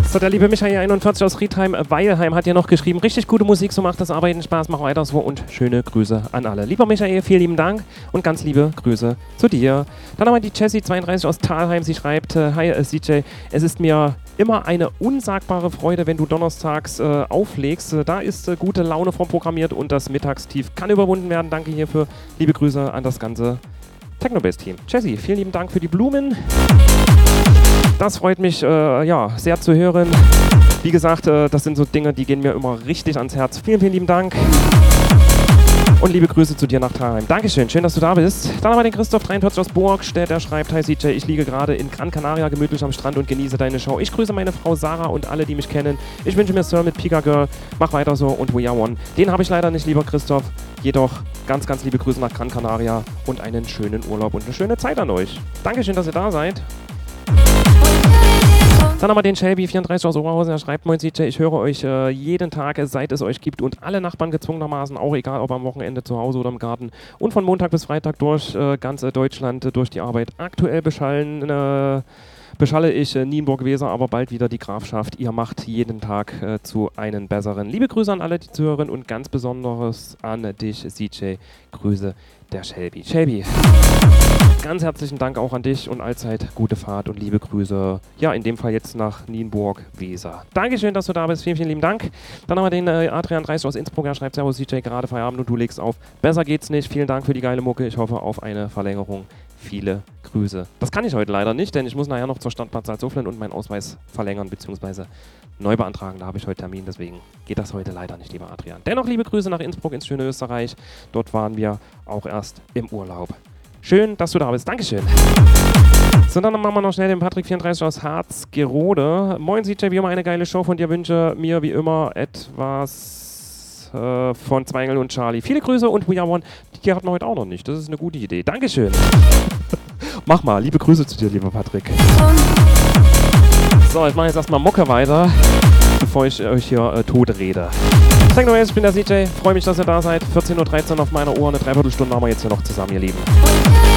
So, der liebe Michael 41 aus Riedheim-Weilheim hat ja noch geschrieben, richtig gute Musik, so macht das Arbeiten Spaß, mach weiter so und schöne Grüße an alle. Lieber Michael, vielen lieben Dank und ganz liebe Grüße zu dir. Dann haben wir die Jessie 32 aus Thalheim, sie schreibt, hi CJ, es ist mir immer eine unsagbare Freude, wenn du donnerstags auflegst. Da ist gute Laune vorprogrammiert und das Mittagstief kann überwunden werden. Danke hierfür, liebe Grüße an das ganze Technobase-Team. Jessie, vielen lieben Dank für die Blumen. Das freut mich sehr zu hören. Wie gesagt, das sind so Dinge, die gehen mir immer richtig ans Herz. Vielen, vielen lieben Dank. Und liebe Grüße zu dir nach Thalheim. Dankeschön, schön, dass du da bist. Dann haben wir den Christoph 43 aus Burgstedt, der schreibt, hi CJ, ich liege gerade in Gran Canaria gemütlich am Strand und genieße deine Show. Ich grüße meine Frau Sarah und alle, die mich kennen. Ich wünsche mir Sir mit Pika Girl, mach weiter so und We Are One. Den habe ich leider nicht, lieber Christoph. Jedoch ganz, ganz liebe Grüße nach Gran Canaria und einen schönen Urlaub und eine schöne Zeit an euch. Dankeschön, dass ihr da seid. Dann haben wir den Shelby 34 aus Oberhausen, er schreibt, moin CJ, ich höre euch jeden Tag, seit es euch gibt und alle Nachbarn gezwungenermaßen, auch egal ob am Wochenende zu Hause oder im Garten und von Montag bis Freitag durch ganz Deutschland, durch die Arbeit. Aktuell beschalle ich Nienburg-Weser, aber bald wieder die Grafschaft. Ihr macht jeden Tag zu einem besseren. Liebe Grüße an alle, die zuhören und ganz besonderes an dich, CJ. Grüße der Shelby. Shelby, ganz herzlichen Dank auch an dich und allzeit gute Fahrt und liebe Grüße. Ja, in dem Fall jetzt nach Nienburg-Weser. Dankeschön, dass du da bist. Vielen, vielen lieben Dank. Dann haben wir den Adrian 30 aus Innsbruck. Er schreibt, servus CJ, gerade Feierabend und du legst auf. Besser geht's nicht. Vielen Dank für die geile Mucke. Ich hoffe auf eine Verlängerung. Viele Grüße. Das kann ich heute leider nicht, denn ich muss nachher noch zur Stadtbad Salzuflen und meinen Ausweis verlängern bzw. neu beantragen. Da habe ich heute Termin, deswegen geht das heute leider nicht, lieber Adrian. Dennoch liebe Grüße nach Innsbruck ins schöne Österreich. Dort waren wir auch erst im Urlaub. Schön, dass du da bist. Dankeschön. So, dann machen wir noch schnell den Patrick 34 aus Harzgerode. Moin CJ, wie immer eine geile Show von dir. Wünsche mir wie immer etwas von Zweingel und Charlie. Viele Grüße und We Are One. Die hatten wir heute auch noch nicht. Das ist eine gute Idee. Dankeschön. Mach mal. Liebe Grüße zu dir, lieber Patrick. So, ich mache jetzt erstmal Mucke weiter, bevor ich euch hier tot rede. Ich bin der CJ. Freue mich, dass ihr da seid. 14:13 Uhr auf meiner Uhr. Eine Dreiviertelstunde haben wir jetzt hier noch zusammen, ihr Lieben.